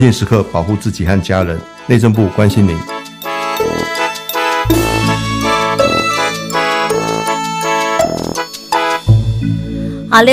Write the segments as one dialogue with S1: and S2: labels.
S1: 关键时刻保护自己和家人，内政部关心您。
S2: 好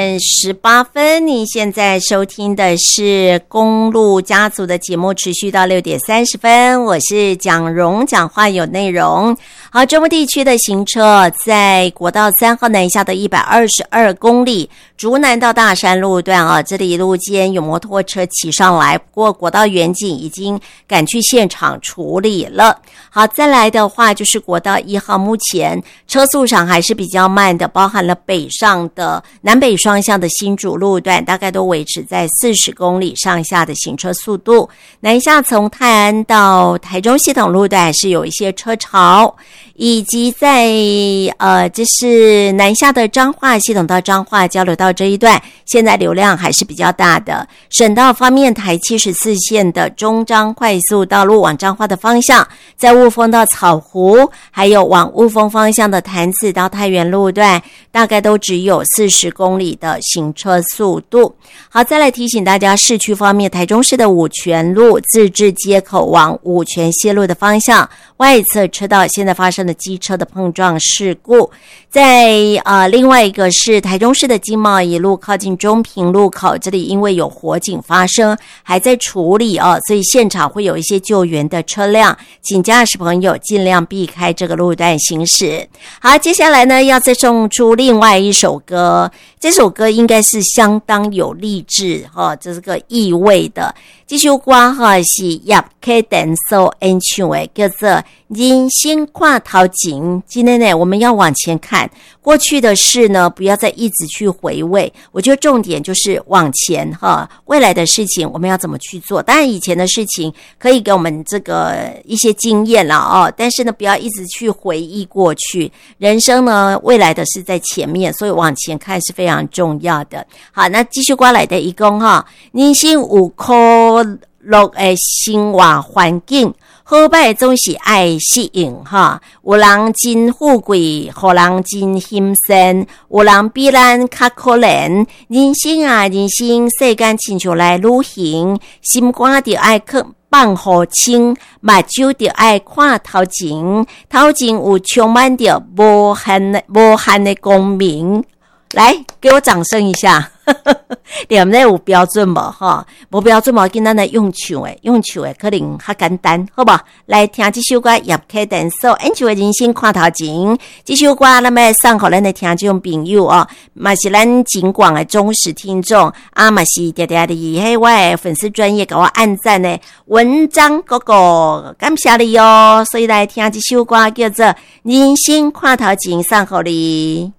S2: ，6:18，你现在收听的是公路家族的节目，持续到6:30，我是蒋蓉，讲话有内容。好，中部地区的行车在国道3号南下的122公里，竹南到大山路段啊，这里路肩有摩托车骑上来，不过国道员警已经赶去现场处理了。好，再来的话就是国道1号，目前车速上还是比较慢的，包含了北上的南北双向的新竹路段，大概都维持在40公里上下的行车速度。南下从泰安到台中系统路段还是有一些车潮，以及在这是南下的彰化系统到彰化交流道这一段，现在流量还是比较大的。省道方面，台74线的中彰快速道路往彰化的方向，在雾峰到草湖，还有往雾峰方向的潭子到太原路段，大概都只有40公里的行车速度。好，再来提醒大家，市区方面，台中市的五权路自治街口往五权西路的方向外侧车道现在发生了机车的碰撞事故。在另外一个是台中市的经贸一路靠近中平路口，这里因为有火警发生，还在处理所以现场会有一些救援的车辆，请驾驶朋友尽量避开这个路段行驶。好，接下来呢要再送出另外一首歌，这首歌应该是相当有励志这个意味的。这首歌是叶克电所演唱的，叫做人生看头前。今天呢，我们要往前看，过去的事呢，不要再一直去回味。我觉得重点就是往前未来的事情我们要怎么去做。当然，以前的事情可以给我们这个一些经验啦但是呢，不要一直去回忆过去。人生呢，未来的是在前面，所以往前看是非常重要的。好，那继续过来的一共人生有苦乐的生活环境，好歹总是爱适应有人真富贵，有人真辛酸，有人比咱较可怜。人生人生世间亲像来旅行，心肝就爱去放好清，目睭就爱看头前，头前有充满着无限的光明。来，给我掌声一下。你们那有标准吗？无标准嘛，跟咱来用唱的可能较简单，好不好？来听这首歌，叶克电所演唱的人生看头前。这首歌咱们送给咱的听众朋友嘛是咱警广的忠实听众嘛是常常的我的粉丝专页给我按赞的文章哥哥，感谢你所以来听这首歌叫做人生看头前，送给你。